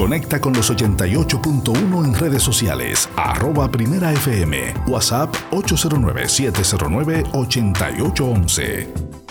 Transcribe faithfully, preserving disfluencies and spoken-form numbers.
Conecta con los ochenta y ocho punto uno en redes sociales, arroba Primera F M, WhatsApp ocho cero nueve, siete cero nueve, ocho ocho uno uno.